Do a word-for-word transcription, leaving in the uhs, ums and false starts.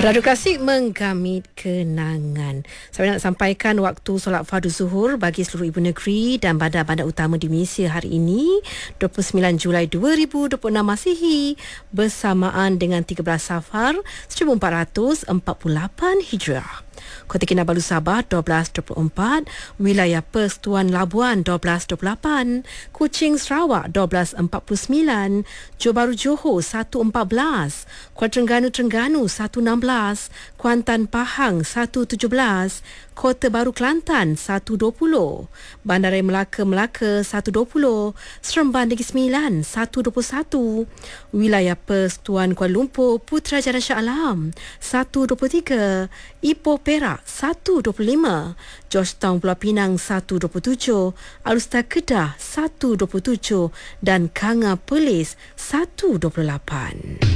Radio Klasik menggamit kenangan. Saya nak sampaikan waktu solat fardu zuhur bagi seluruh ibu negeri dan bandar-bandar utama di Malaysia hari ini, dua puluh sembilan Julai dua ribu dua puluh enam Masihi, bersamaan dengan tiga belas Safar seribu empat ratus empat puluh lapan Hijrah. Kota Kinabalu Sabah dua belas dua puluh empat, Wilayah Persekutuan Labuan dua belas dua puluh lapan, Kuching Sarawak dua belas empat puluh sembilan, Johor Bahru Johor satu empat belas, Kuala Terengganu Terengganu satu enam belas, Kuantan Pahang satu tujuh belas, Kota Baru Kelantan satu dua puluh, Bandaraya Melaka Melaka satu dua puluh, Seremban Negeri Sembilan satu dua puluh satu, Wilayah Persekutuan Kuala Lumpur Putrajaya Shah Alam satu dua puluh tiga, Ipoh Perak satu dua puluh lima, Georgetown Pulau Pinang satu dua puluh tujuh, Alustar Kedah satu dua puluh tujuh dan Kanga Perlis satu dua puluh lapan.